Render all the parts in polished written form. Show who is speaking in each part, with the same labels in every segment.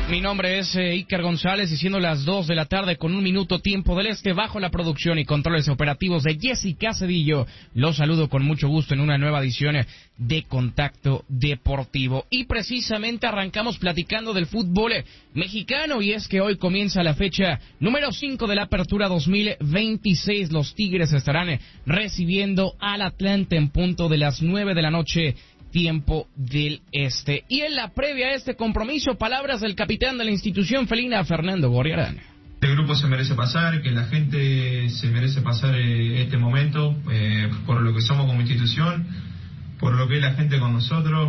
Speaker 1: Mi nombre es Iker González y siendo las 2 de la tarde con 1 minuto tiempo del este, bajo la producción y controles operativos de Jessica Cedillo, los saludo con mucho gusto en una nueva edición de Contacto Deportivo. Y precisamente arrancamos platicando del fútbol mexicano, y es que hoy comienza la fecha número 5 de la Apertura 2026. Los Tigres estarán recibiendo al Atlante en punto de las 9 de la noche, tiempo del este. Y en la previa a este compromiso, palabras del capitán de la institución felina, Fernando Gorriarán.
Speaker 2: Este grupo se merece pasar, que la gente se merece pasar este momento, por lo que somos como institución, por lo que es la gente con nosotros.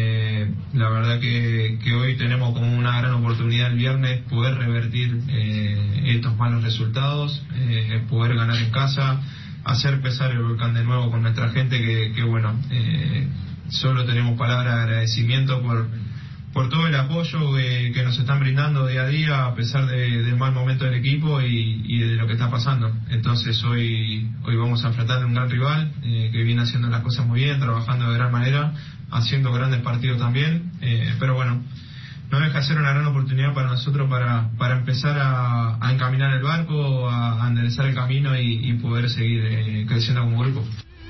Speaker 2: La verdad que hoy tenemos como una gran oportunidad el viernes poder revertir estos malos resultados, poder ganar en casa, hacer pesar el volcán de nuevo con nuestra gente, que bueno, solo tenemos palabras de agradecimiento por todo el apoyo que nos están brindando día a día, a pesar del mal momento del equipo y de lo que está pasando. Entonces hoy vamos a enfrentar a un gran rival que viene haciendo las cosas muy bien, trabajando de gran manera, haciendo grandes partidos también, pero bueno, no deja de ser una gran oportunidad para nosotros para empezar a encaminar el barco, a enderezar el camino y poder seguir creciendo como grupo.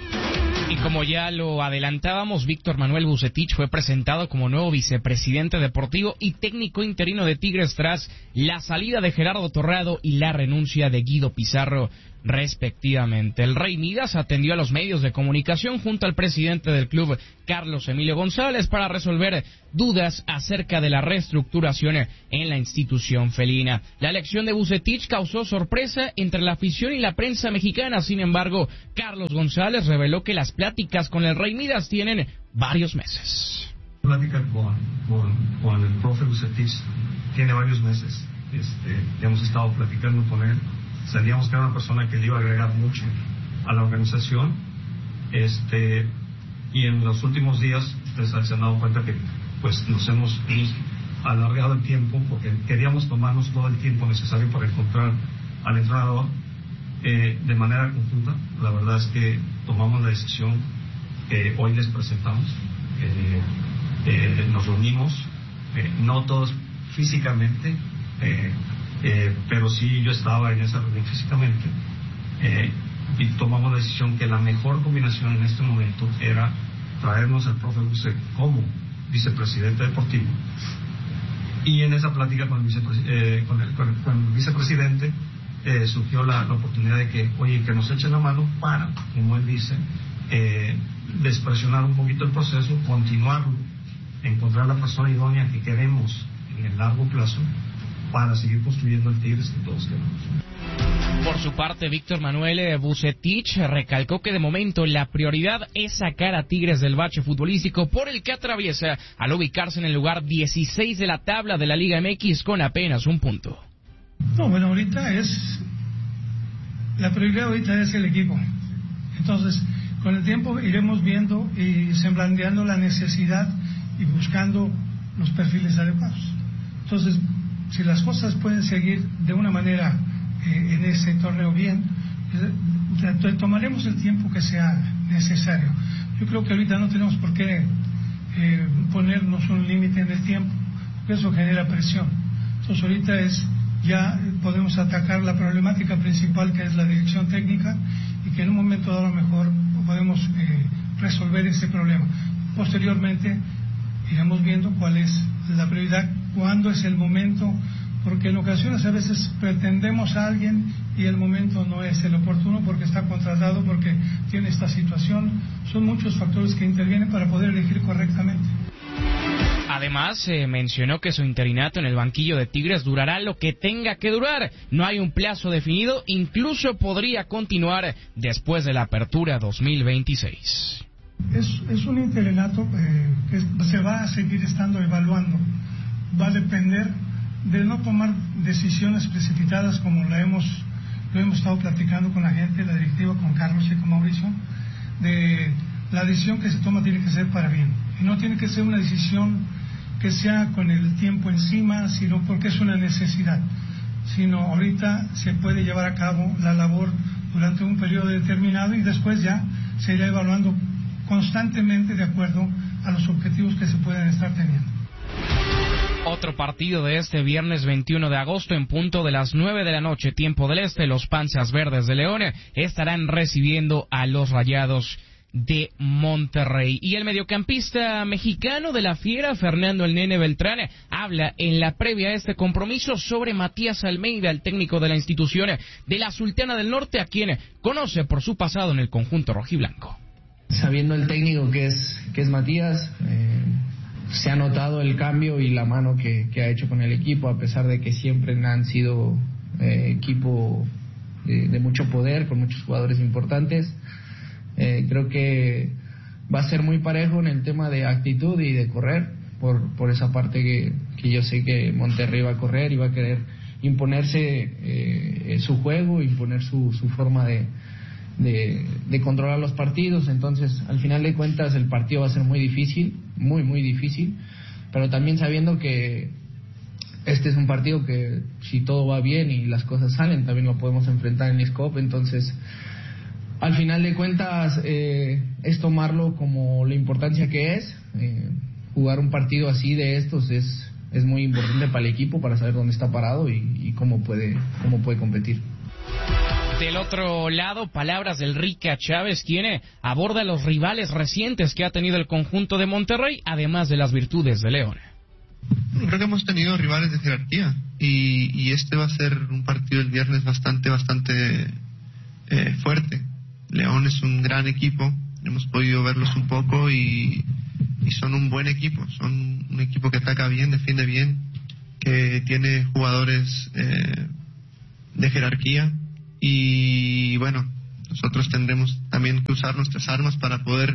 Speaker 1: Y como ya lo adelantábamos, Víctor Manuel Vucetich fue presentado como nuevo vicepresidente deportivo y técnico interino de Tigres tras la salida de Gerardo Torrado y la renuncia de Guido Pizarro, respectivamente. El Rey Midas atendió a los medios de comunicación junto al presidente del club, Carlos Emilio González, para resolver dudas acerca de la reestructuración en la institución felina. La elección de Vucetich causó sorpresa entre la afición y la prensa mexicana. Sin embargo, Carlos González reveló que las pláticas con el Rey Midas tienen varios meses.
Speaker 3: Plática con el profe Vucetich tiene varios meses. Hemos estado platicando con él. Sabíamos que era una persona que le iba a agregar mucho a la organización, y en los últimos días ustedes se han dado cuenta que pues nos hemos alargado el tiempo porque queríamos tomarnos todo el tiempo necesario para encontrar al entrenador de manera conjunta. La verdad es que tomamos la decisión que hoy les presentamos, nos reunimos, no todos físicamente, pero sí yo estaba en esa reunión físicamente, y tomamos la decisión que la mejor combinación en este momento era traernos al profe Buce como vicepresidente deportivo, y en esa plática con el vicepresidente surgió la oportunidad de que nos echen la mano para, como él dice, despresionar un poquito el proceso, continuarlo, encontrar la persona idónea que queremos en el largo plazo para seguir construyendo el Tigres que todos queremos.
Speaker 1: Por su parte, Víctor Manuel Vucetich recalcó que de momento la prioridad es sacar a Tigres del bache futbolístico por el que atraviesa al ubicarse en el lugar 16 de la tabla de la Liga MX con apenas 1 punto.
Speaker 4: No, bueno, la prioridad ahorita es el equipo. Entonces, con el tiempo iremos viendo y semblandeando la necesidad y buscando los perfiles adecuados. Entonces, si las cosas pueden seguir de una manera en ese torneo bien, tomaremos el tiempo que sea necesario. Yo creo que ahorita no tenemos por qué ponernos un límite en el tiempo, porque eso genera presión. Entonces ahorita ya podemos atacar la problemática principal, que es la dirección técnica, y que en un momento dado a lo mejor podemos resolver ese problema. Posteriormente iremos viendo cuál es la prioridad, cuándo es el momento, porque en ocasiones a veces pretendemos a alguien y el momento no es el oportuno porque está contratado, porque tiene esta situación. Son muchos factores que intervienen para poder elegir correctamente.
Speaker 1: Además, mencionó que su interinato en el banquillo de Tigres durará lo que tenga que durar. No hay un plazo definido, incluso podría continuar después de la Apertura 2026.
Speaker 4: Es un interinato que se va a seguir estando evaluando. Va a depender de no tomar decisiones precipitadas como lo hemos estado platicando con la gente, la directiva, con Carlos y con Mauricio. La decisión que se toma tiene que ser para bien. Y no tiene que ser una decisión que sea con el tiempo encima, sino porque es una necesidad. Sino ahorita se puede llevar a cabo la labor durante un periodo determinado y después ya se irá evaluando constantemente de acuerdo a los objetivos que se pueden estar teniendo.
Speaker 1: otro partido de este viernes 21 de agosto, en punto de las 9 de la noche, tiempo del este, los Panzas Verdes de León estarán recibiendo a los Rayados de Monterrey. Y el mediocampista mexicano de la Fiera, Fernando el Nene Beltrán, habla en la previa a este compromiso sobre Matías Almeida, el técnico de la institución de la Sultana del Norte, a quien conoce por su pasado en el conjunto rojiblanco.
Speaker 5: Sabiendo el técnico que es Matías, se ha notado el cambio y la mano que ha hecho con el equipo, a pesar de que siempre han sido equipo de mucho poder, con muchos jugadores importantes. Creo que va a ser muy parejo en el tema de actitud y de correr, por esa parte que yo sé que Monterrey va a correr y va a querer imponerse su juego, imponer su forma de controlar los partidos. Entonces, al final de cuentas, el partido va a ser muy difícil, muy difícil, pero también sabiendo que este es un partido que, si todo va bien y las cosas salen, también lo podemos enfrentar en ISCOP. Entonces, al final de cuentas, es tomarlo como la importancia que es. Jugar un partido así de estos es muy importante para el equipo, para saber dónde está parado y cómo puede competir.
Speaker 1: Del otro lado, palabras del Rica Chávez, quien aborda los rivales recientes que ha tenido el conjunto de Monterrey, además de las virtudes de León.
Speaker 6: Creo que hemos tenido rivales de jerarquía y este va a ser un partido el viernes bastante fuerte. León es un gran equipo, hemos podido verlos un poco y son un buen equipo, son un equipo que ataca bien, defiende bien, que tiene jugadores de jerarquía, y bueno, nosotros tendremos también que usar nuestras armas para poder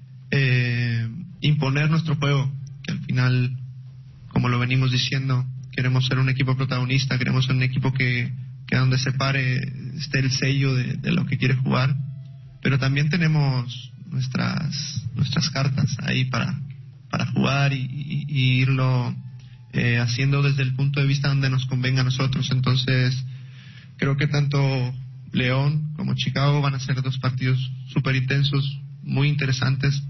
Speaker 6: imponer nuestro juego, que al final, como lo venimos diciendo, queremos ser un equipo protagonista, queremos ser un equipo que donde se pare esté el sello de lo que quiere jugar, pero también tenemos nuestras cartas ahí para jugar y irlo haciendo desde el punto de vista donde nos convenga a nosotros. Entonces, creo que tanto León como Chicago van a ser dos partidos súper intensos, muy interesantes,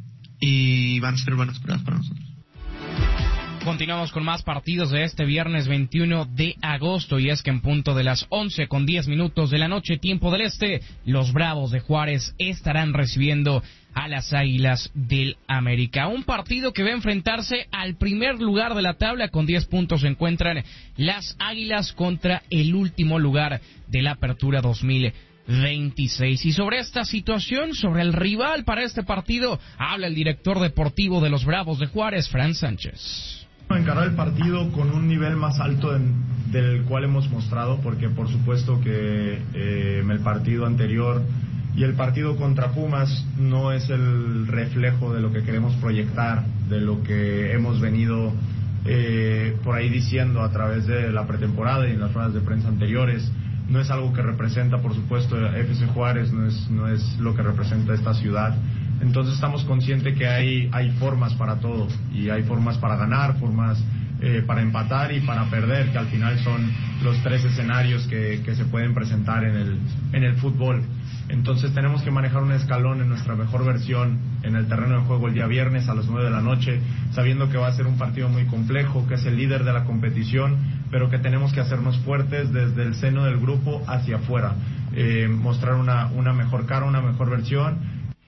Speaker 6: y van a ser buenas pruebas para nosotros.
Speaker 1: Continuamos con más partidos de este viernes 21 de agosto, y es que en punto de las 11:10 de la noche, tiempo del este, los Bravos de Juárez estarán recibiendo a las Águilas del América. Un partido que va a enfrentarse al primer lugar de la tabla. Con 10 puntos se encuentran las Águilas contra el último lugar de la Apertura 2026. Y sobre esta situación, sobre el rival para este partido, habla el director deportivo de los Bravos de Juárez, Fran Sánchez.
Speaker 7: Encarar el partido con un nivel más alto del cual hemos mostrado, porque por supuesto que el partido anterior y el partido contra Pumas no es el reflejo de lo que queremos proyectar, de lo que hemos venido por ahí diciendo a través de la pretemporada y en las ruedas de prensa anteriores. No es algo que representa, por supuesto, FC Juárez, no es lo que representa esta ciudad. Entonces estamos conscientes que hay formas para todo, y hay formas para ganar, formas para empatar y para perder, que al final son los tres escenarios que se pueden presentar en el fútbol. Entonces tenemos que manejar un escalón en nuestra mejor versión en el terreno de juego el día viernes a las 9 de la noche, sabiendo que va a ser un partido muy complejo, que es el líder de la competición, pero que tenemos que hacernos fuertes desde el seno del grupo hacia afuera, mostrar una mejor cara, una mejor versión.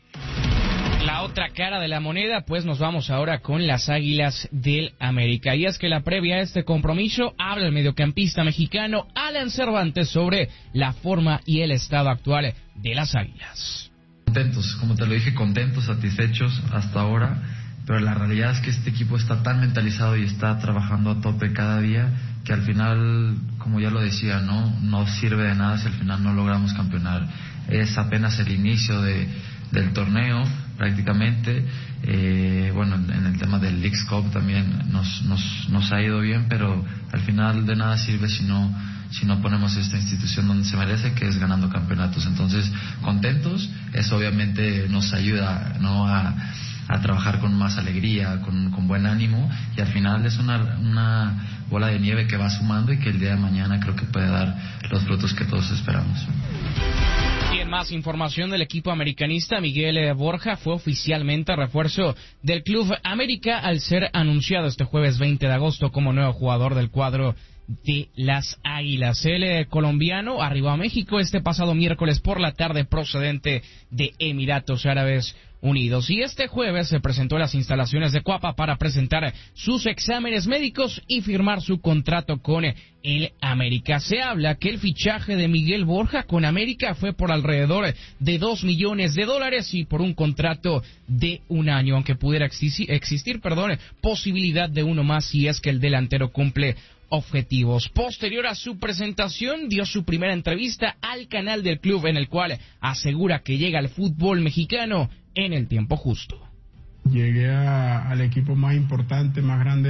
Speaker 1: La otra cara de la moneda, pues nos vamos ahora con las Águilas del América. Y es que la previa a este compromiso habla el mediocampista mexicano Alan Cervantes sobre la forma y el estado actual de las Águilas.
Speaker 8: Contentos, como te lo dije, contentos, satisfechos hasta ahora, pero la realidad es que este equipo está tan mentalizado y está trabajando a tope cada día que al final, como ya lo decía, no sirve de nada si al final no logramos campeonar. Es apenas el inicio del torneo prácticamente. Bueno, en el tema del Leagues Cup también nos ha ido bien, pero al final de nada sirve si no ponemos esta institución donde se merece, que es ganando campeonatos. Entonces, contentos, eso obviamente nos ayuda, ¿no?, a trabajar con más alegría, con buen ánimo, y al final es una bola de nieve que va sumando y que el día de mañana creo que puede dar los frutos que todos esperamos.
Speaker 1: Y en más información del equipo americanista, Miguel Borja fue oficialmente refuerzo del Club América al ser anunciado este jueves 20 de agosto como nuevo jugador del cuadro de las Águilas. El colombiano arribó a México este pasado miércoles por la tarde procedente de Emiratos Árabes Unidos. Y este jueves se presentó en las instalaciones de Cuapa para presentar sus exámenes médicos y firmar su contrato con el América. Se habla que el fichaje de Miguel Borja con América fue por alrededor de $2 millones y por un contrato de 1 año, aunque pudiera existir posibilidad de uno más si es que el delantero cumple objetivos. Posterior a su presentación, dio su primera entrevista al canal del club, en el cual asegura que llega al fútbol mexicano en el tiempo justo.
Speaker 9: Llegué al equipo más importante, más grande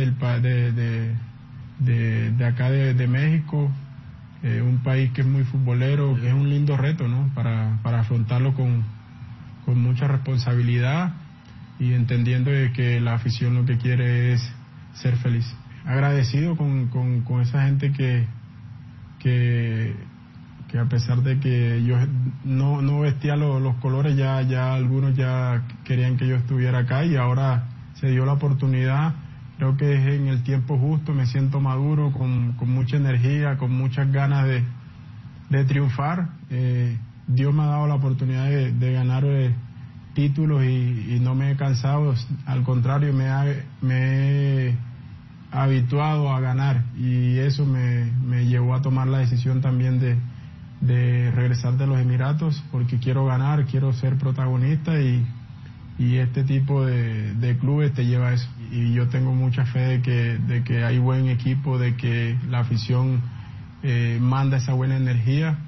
Speaker 9: de acá de México, un país que es muy futbolero, que es un lindo reto, ¿no? Para afrontarlo con mucha responsabilidad y entendiendo de que la afición lo que quiere es ser feliz. Agradecido con esa gente que a pesar de que yo no vestía los colores, ya algunos ya querían que yo estuviera acá y ahora se dio la oportunidad. Creo que es en el tiempo justo, me siento maduro, con mucha energía, con muchas ganas de triunfar. Dios me ha dado la oportunidad de ganar títulos y no me he cansado, al contrario, me he habituado a ganar y eso me llevó a tomar la decisión también de regresar de los Emiratos, porque quiero ganar, quiero ser protagonista y este tipo de clubes te lleva a eso. Y yo tengo mucha fe de que hay buen equipo, de que la afición manda esa buena energía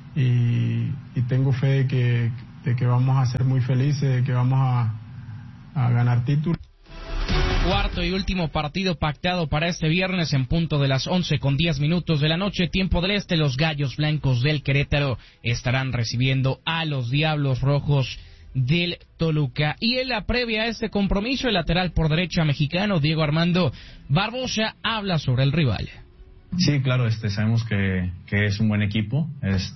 Speaker 9: y tengo fe de que vamos a ser muy felices, de que vamos a ganar títulos.
Speaker 1: Cuarto y último partido pactado para este viernes en punto de las 11:10 de la noche, tiempo del este. Los Gallos Blancos del Querétaro estarán recibiendo a los Diablos Rojos del Toluca. Y en la previa a este compromiso, el lateral por derecha mexicano Diego Armando Barbosa habla sobre el rival.
Speaker 10: Sí, claro, sabemos que es un buen equipo,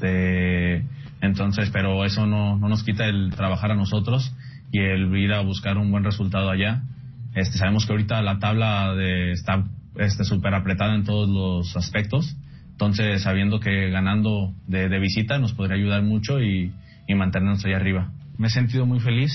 Speaker 10: entonces, pero eso no nos quita el trabajar a nosotros y el ir a buscar un buen resultado allá. Sabemos que ahorita la tabla está súper apretada en todos los aspectos, entonces sabiendo que ganando de visita nos podría ayudar mucho y mantenernos ahí arriba. Me he sentido muy feliz,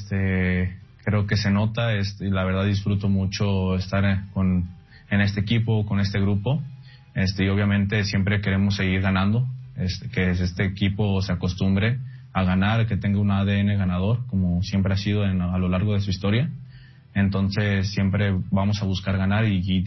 Speaker 10: creo que se nota, y la verdad disfruto mucho estar en este equipo, con este grupo, y obviamente siempre queremos seguir ganando, que este equipo se acostumbre a ganar, que tenga un ADN ganador, como siempre ha sido a lo largo de su historia. Entonces siempre vamos a buscar ganar y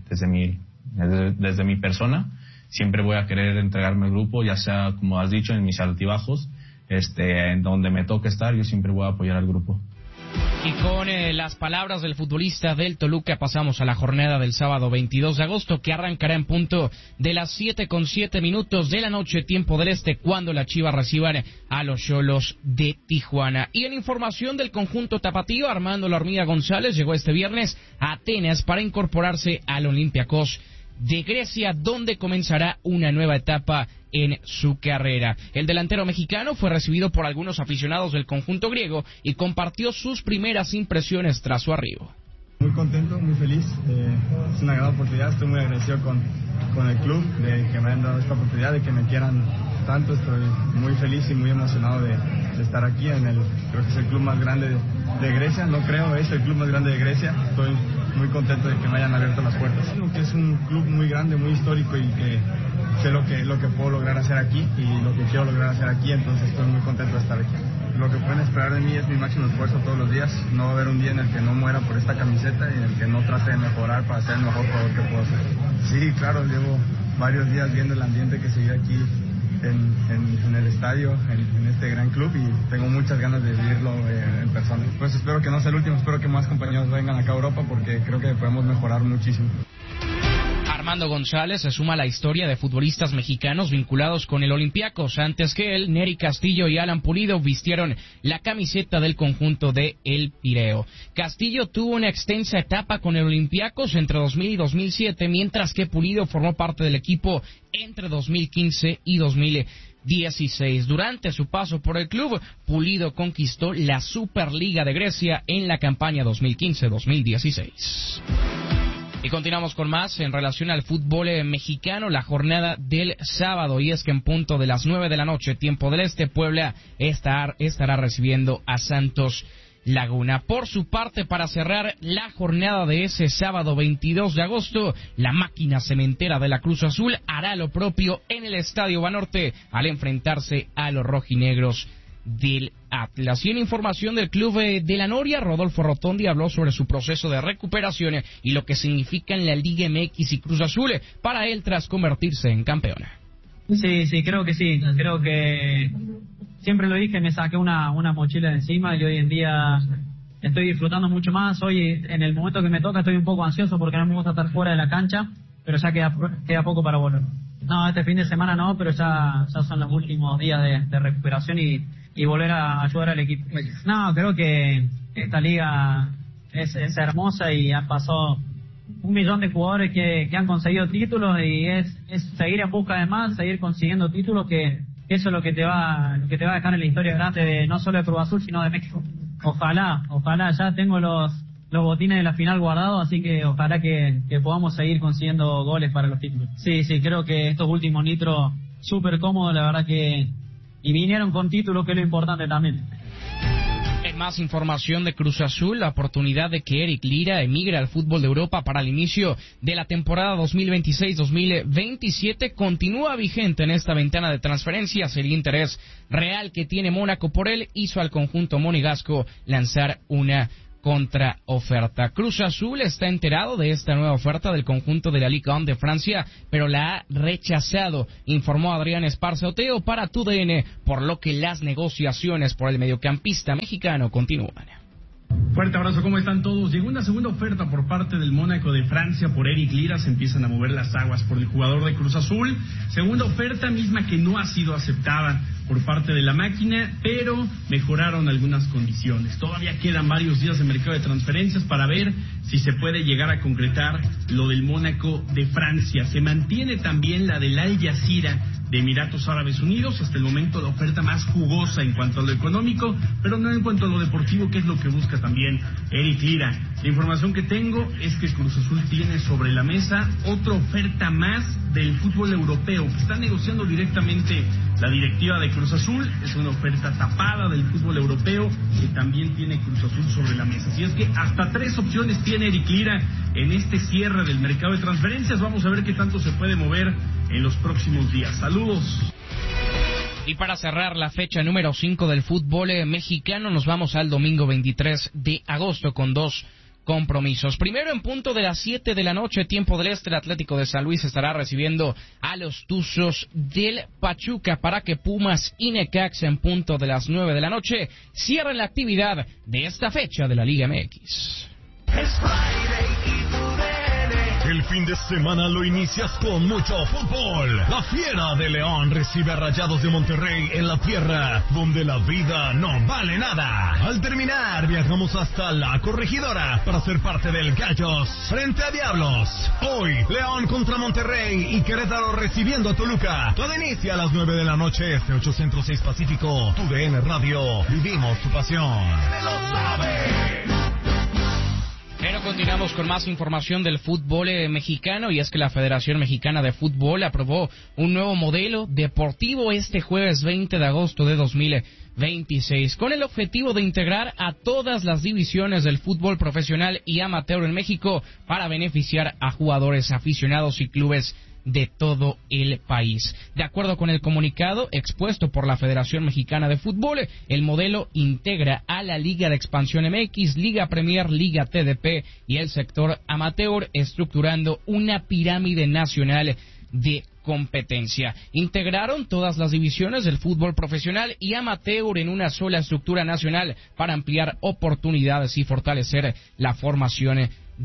Speaker 10: desde mi persona siempre voy a querer entregarme al grupo, ya sea, como has dicho, en mis altibajos, en donde me toque estar, yo siempre voy a apoyar al grupo.
Speaker 1: Y con las palabras del futbolista del Toluca pasamos a la jornada del sábado 22 de agosto, que arrancará en punto de las 7:07 de la noche, tiempo del este, cuando las Chivas reciban a los Xolos de Tijuana. Y en información del conjunto tapatío, Armando La Hormiga González llegó este viernes a Atenas para incorporarse al Olympiacos de Grecia, donde comenzará una nueva etapa en su carrera. El delantero mexicano fue recibido por algunos aficionados del conjunto griego y compartió sus primeras impresiones tras su arribo.
Speaker 11: Muy contento, muy feliz, es una gran oportunidad, estoy muy agradecido con el club de que me hayan dado esta oportunidad, de que me quieran tanto, estoy muy feliz y muy emocionado de estar aquí creo que es el club más grande de Grecia, es el club más grande de Grecia, estoy muy contento de que me hayan abierto las puertas. Creo que es un club muy grande, muy histórico y que sé lo que puedo lograr hacer aquí y lo que quiero lograr hacer aquí, entonces estoy muy contento de estar aquí. Lo que pueden esperar de mí es mi máximo esfuerzo todos los días, no va a haber un día en el que no muera por esta camiseta y en el que no trate de mejorar para ser el mejor jugador que puedo ser. Sí, claro, llevo varios días viendo el ambiente que se vive aquí en el estadio, en este gran club, y tengo muchas ganas de vivirlo en persona. Pues espero que no sea el último, espero que más compañeros vengan acá a Europa porque creo que podemos mejorar muchísimo.
Speaker 1: Armando González se suma a la historia de futbolistas mexicanos vinculados con el Olympiacos. Antes que él, Nery Castillo y Alan Pulido vistieron la camiseta del conjunto de El Pireo. Castillo tuvo una extensa etapa con el Olympiacos entre 2000 y 2007, mientras que Pulido formó parte del equipo entre 2015 y 2016. 2016. Durante su paso por el club, Pulido conquistó la Superliga de Grecia en la campaña 2015-2016. Y continuamos con más en relación al fútbol mexicano, la jornada del sábado, y es que en punto de las 9 de la noche, tiempo del este, Puebla estará recibiendo a Santos Laguna. Por su parte, para cerrar la jornada de ese sábado 22 de agosto, la máquina cementera de la Cruz Azul hará lo propio en el Estadio Banorte al enfrentarse a los rojinegros del Atlas. Y en información del club de la Noria, Rodolfo Rotondi habló sobre su proceso de recuperación y lo que significa en la Liga MX y Cruz Azul para él tras convertirse en campeona.
Speaker 12: Sí, creo que sí. Creo que siempre lo dije, me saqué una mochila de encima y hoy en día estoy disfrutando mucho más. Hoy, en el momento que me toca, estoy un poco ansioso porque no me gusta estar fuera de la cancha, pero ya queda poco para volver. No, este fin de semana no, pero ya son los últimos días de recuperación y volver a ayudar al equipo. No, creo que esta liga es hermosa y han pasado 1 millón de jugadores que han conseguido títulos y es seguir en busca de más, seguir consiguiendo títulos, que eso es lo que te va a dejar en la historia grande de no solo de Cruz Azul sino de México. Ojalá, ya tengo los botines de la final guardados, así que ojalá que podamos seguir consiguiendo goles para los títulos. Sí, creo que estos últimos nitros súper cómodos, la verdad que y vinieron con títulos, que es lo importante también.
Speaker 1: En más información de Cruz Azul, la oportunidad de que Eric Lira emigre al fútbol de Europa para el inicio de la temporada 2026-2027 continúa vigente en esta ventana de transferencias. El interés real que tiene Mónaco por él hizo al conjunto monegasco lanzar una contraoferta. Cruz Azul está enterado de esta nueva oferta del conjunto de la Ligue 1 de Francia, pero la ha rechazado, informó Adrián Esparza Oteo para TUDN, por lo que las negociaciones por el mediocampista mexicano continúan.
Speaker 13: Fuerte abrazo, ¿cómo están todos? Llegó una segunda oferta por parte del Mónaco de Francia por Eric Lira. Se empiezan a mover las aguas por el jugador de Cruz Azul. Segunda oferta misma que no ha sido aceptada por parte de la máquina, pero mejoraron algunas condiciones. Todavía quedan varios días de mercado de transferencias para ver si se puede llegar a concretar lo del Mónaco de Francia. Se mantiene también la del Al Jazeera de Emiratos Árabes Unidos, hasta el momento la oferta más jugosa en cuanto a lo económico, pero no en cuanto a lo deportivo, que es lo que busca también Eric Lira. La información que tengo es que Cruz Azul tiene sobre la mesa otra oferta más del fútbol europeo, que está negociando directamente la directiva de Cruz Azul. Es una oferta tapada del fútbol europeo que también tiene Cruz Azul sobre la mesa. Así es que hasta 3 opciones tiene Eric Lira en este cierre del mercado de transferencias. Vamos a ver qué tanto se puede mover en los próximos días. Saludos.
Speaker 1: Y para cerrar la fecha número 5 del fútbol mexicano, nos vamos al domingo 23 de agosto con 2 compromisos. Primero, en punto de las 7 de la noche, tiempo del este, el Atlético de San Luis estará recibiendo a los Tuzos del Pachuca para que Pumas y Necaxa, en punto de las 9 de la noche, cierren la actividad de esta fecha de la Liga MX.
Speaker 14: El fin de semana lo inicias con mucho fútbol. La Fiera de León recibe a Rayados de Monterrey en la tierra donde la vida no vale nada. Al terminar, viajamos hasta la Corregidora para ser parte del Gallos frente a Diablos. Hoy, León contra Monterrey y Querétaro recibiendo a Toluca. Todo inicia a las 9 de la noche, este 8 Centro 6 Pacífico. TUDN Radio, vivimos tu pasión. ¡Lo sabes!
Speaker 1: Pero continuamos con más información del fútbol mexicano, y es que la Federación Mexicana de Fútbol aprobó un nuevo modelo deportivo este jueves 20 de agosto de 2026, con el objetivo de integrar a todas las divisiones del fútbol profesional y amateur en México para beneficiar a jugadores, aficionados y clubes de todo el país. De acuerdo con el comunicado expuesto por la Federación Mexicana de Fútbol, el modelo integra a la Liga de Expansión MX, Liga Premier, Liga TDP y el sector amateur, estructurando una pirámide nacional de competencia. Integraron todas las divisiones del fútbol profesional y amateur en una sola estructura nacional para ampliar oportunidades y fortalecer la formación de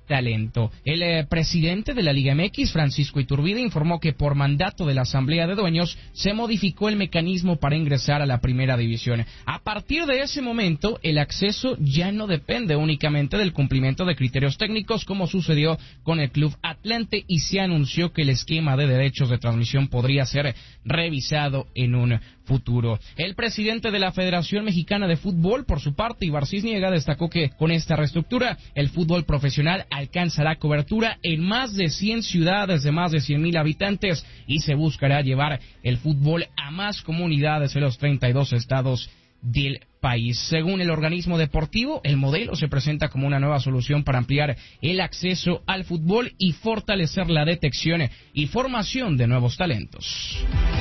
Speaker 1: talento. El presidente de la Liga MX, Francisco Iturbide, informó que por mandato de la Asamblea de Dueños se modificó el mecanismo para ingresar a la primera división. A partir de ese momento, el acceso ya no depende únicamente del cumplimiento de criterios técnicos, como sucedió con el Club Atlante, y se anunció que el esquema de derechos de transmisión podría ser revisado en un futuro. El presidente de la Federación Mexicana de Fútbol, por su parte, Ibar Cisniega, destacó que con esta reestructura el fútbol profesional alcanzará cobertura en más de 100 ciudades de más de 100,000 habitantes y se buscará llevar el fútbol a más comunidades en los 32 estados del país. Según el organismo deportivo, el modelo se presenta como una nueva solución para ampliar el acceso al fútbol y fortalecer la detección y formación de nuevos talentos.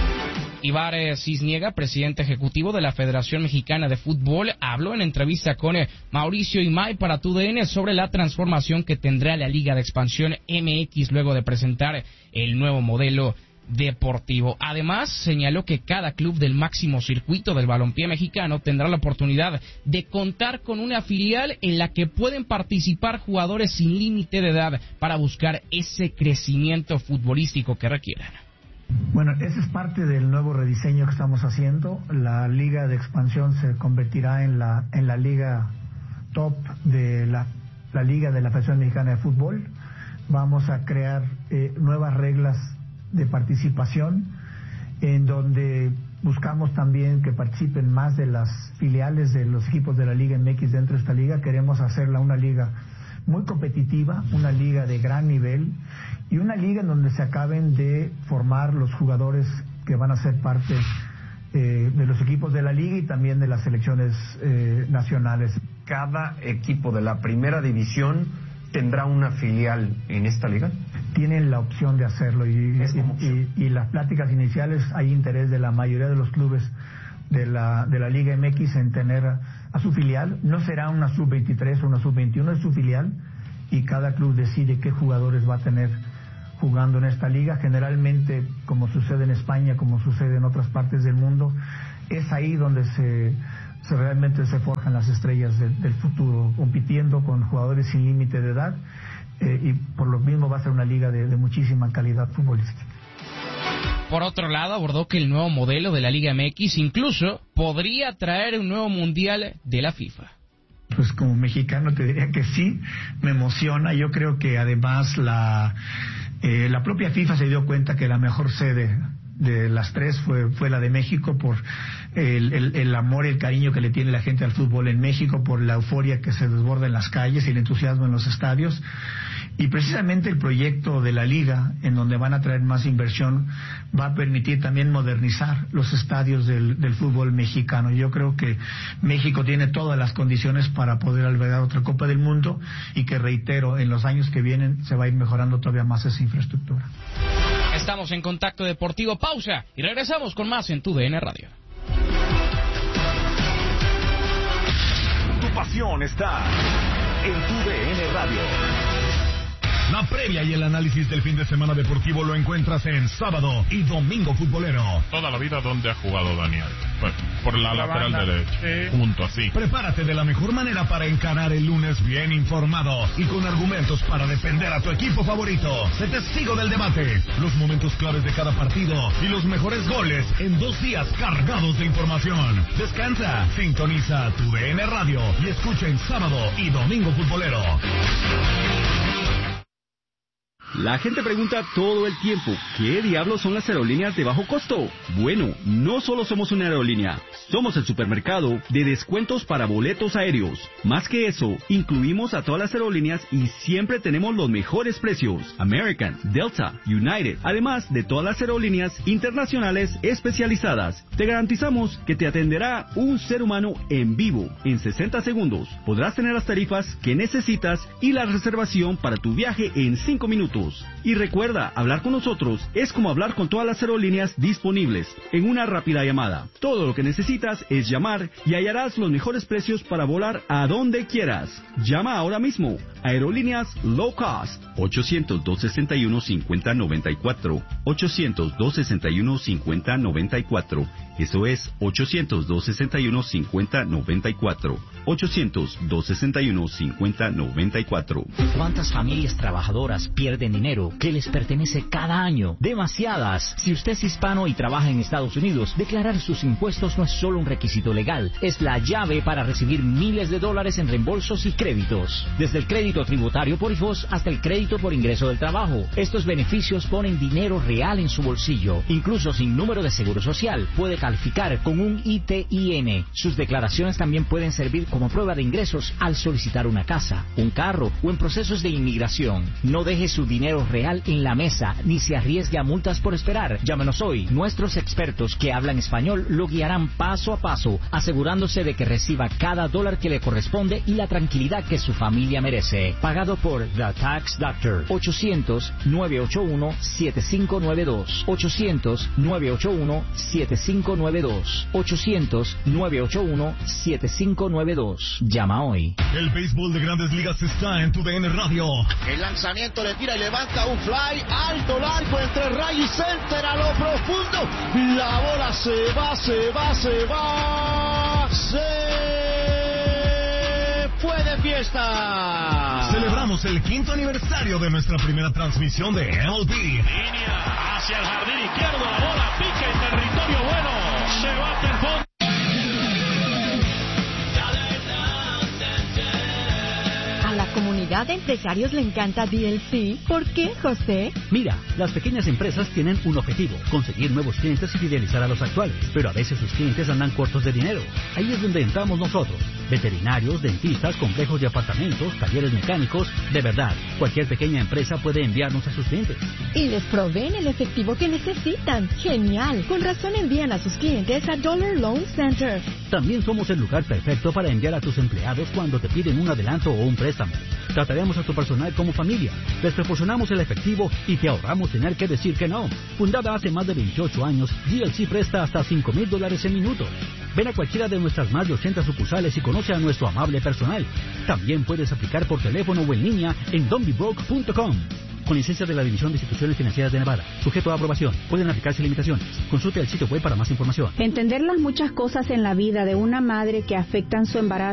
Speaker 1: Ibar Cisniega, presidente ejecutivo de la Federación Mexicana de Fútbol, habló en entrevista con Mauricio Imay para TUDN sobre la transformación que tendrá la Liga de Expansión MX luego de presentar el nuevo modelo deportivo. Además, señaló que cada club del máximo circuito del balompié mexicano tendrá la oportunidad de contar con una filial en la que pueden participar jugadores sin límite de edad para buscar ese crecimiento futbolístico que requieran.
Speaker 15: Bueno, ese es parte del nuevo rediseño que estamos haciendo. La Liga de Expansión se convertirá en la liga top de la Liga de la Federación Mexicana de Fútbol. Vamos a crear nuevas reglas de participación en donde buscamos también que participen más de las filiales de los equipos de la Liga MX dentro de esta liga. Queremos hacerla una liga muy competitiva, una liga de gran nivel y una liga en donde se acaben de formar los jugadores que van a ser parte de los equipos de la liga y también de las selecciones nacionales.
Speaker 16: ¿Cada equipo de la primera división tendrá una filial en esta liga?
Speaker 15: Tienen la opción de hacerlo y las pláticas iniciales, hay interés de la mayoría de los clubes de la Liga MX en tener a su filial. No será una sub-23 o una sub-21, es su filial y cada club decide qué jugadores va a tener jugando en esta liga. Generalmente, como sucede en España, como sucede en otras partes del mundo, es ahí donde realmente se forjan las estrellas del futuro, compitiendo con jugadores sin límite de edad y por lo mismo va a ser una liga de muchísima calidad futbolística.
Speaker 1: Por otro lado, abordó que el nuevo modelo de la Liga MX incluso podría traer un nuevo mundial de la FIFA.
Speaker 15: Pues como mexicano te diría que sí, me emociona. Yo creo que además la propia FIFA se dio cuenta que la mejor sede de las tres fue la de México por el amor y el cariño que le tiene la gente al fútbol en México, por la euforia que se desborda en las calles y el entusiasmo en los estadios. Y precisamente el proyecto de la liga, en donde van a traer más inversión, va a permitir también modernizar los estadios del fútbol mexicano. Yo creo que México tiene todas las condiciones para poder albergar otra Copa del Mundo y que, reitero, en los años que vienen se va a ir mejorando todavía más esa infraestructura.
Speaker 1: Estamos en Contacto Deportivo, pausa y regresamos con más en TUDN Radio.
Speaker 14: Tu pasión está en TUDN Radio. La previa y el análisis del fin de semana deportivo lo encuentras en Sábado y Domingo Futbolero.
Speaker 17: Toda la vida, ¿dónde ha jugado Daniel? Pues, por la lateral derecha, sí. Junto así.
Speaker 14: Prepárate de la mejor manera para encarar el lunes bien informado y con argumentos para defender a tu equipo favorito. Sé testigo del debate, los momentos claves de cada partido y los mejores goles en 2 días cargados de información. Descansa, sintoniza TUDN Radio y escucha en Sábado y Domingo Futbolero.
Speaker 18: La gente pregunta todo el tiempo, ¿qué diablos son las aerolíneas de bajo costo? Bueno, no solo somos una aerolínea, somos el supermercado de descuentos para boletos aéreos. Más que eso, incluimos a todas las aerolíneas y siempre tenemos los mejores precios. American, Delta, United, además de todas las aerolíneas internacionales especializadas. Te garantizamos que te atenderá un ser humano en vivo. En 60 segundos podrás tener las tarifas que necesitas y la reservación para tu viaje en 5 minutos. Y recuerda, hablar con nosotros es como hablar con todas las aerolíneas disponibles en una rápida llamada. Todo lo que necesitas es llamar y hallarás los mejores precios para volar a donde quieras. Llama ahora mismo. Aerolíneas Low Cost. 800-261-5094. 800-261-5094. Eso es 800-261-5094. 800-261-5094.
Speaker 19: ¿Cuántas familias trabajadoras pierden dinero que les pertenece cada año? Demasiadas. Si usted es hispano y trabaja en Estados Unidos, declarar sus impuestos no es solo un requisito legal, es la llave para recibir miles de dólares en reembolsos y créditos. Desde el crédito tributario por hijos hasta el crédito por ingreso del trabajo. Estos beneficios ponen dinero real en su bolsillo. Incluso sin número de seguro social, puede calificar con un ITIN. Sus declaraciones también pueden servir como prueba de ingresos al solicitar una casa, un carro o en procesos de inmigración. No deje su dinero real en la mesa ni se arriesgue a multas por esperar. Llámenos hoy. Nuestros expertos que hablan español lo guiarán paso a paso, asegurándose de que reciba cada dólar que le corresponde y la tranquilidad que su familia merece. Pagado por The Tax Doctor. 800-981-7592. 800-981-7592. 800-981-7592. Llama hoy.
Speaker 14: El béisbol de Grandes Ligas está en tu DN Radio.
Speaker 20: El lanzamiento le tira y levanta un fly alto, largo, entre right y center a lo profundo. La bola se va. Se fue de fiesta.
Speaker 14: Celebramos el 5º aniversario de nuestra primera transmisión de MLB.
Speaker 20: Línea hacia el jardín izquierdo, la bola pica en territorio bueno. Se bate el fondo.
Speaker 21: A la comunidad de empresarios le encanta DLC. ¿Por qué, José?
Speaker 22: Mira, las pequeñas empresas tienen un objetivo: conseguir nuevos clientes y fidelizar a los actuales. Pero a veces sus clientes andan cortos de dinero. Ahí es donde entramos nosotros. Veterinarios, dentistas, complejos de apartamentos, talleres mecánicos. De verdad, cualquier pequeña empresa puede enviarnos a sus clientes.
Speaker 21: Y les proveen el efectivo que necesitan. ¡Genial! Con razón envían a sus clientes a Dollar Loan Center.
Speaker 22: También somos el lugar perfecto para enviar a tus empleados cuando te piden un adelanto o un préstamo. Trataremos a tu personal como familia. Les proporcionamos el efectivo y te ahorramos tener que decir que no. Fundada hace más de 28 años, GLC presta hasta $5,000 en minutos. Ven a cualquiera de nuestras más de 80 sucursales y conoce a nuestro amable personal. También puedes aplicar por teléfono o en línea en donbebroke.com. Con licencia de la División de Instituciones Financieras de Nevada. Sujeto a aprobación. Pueden aplicarse limitaciones. Consulte el sitio web para más información.
Speaker 23: Entender las muchas cosas en la vida de una madre que afectan su embarazo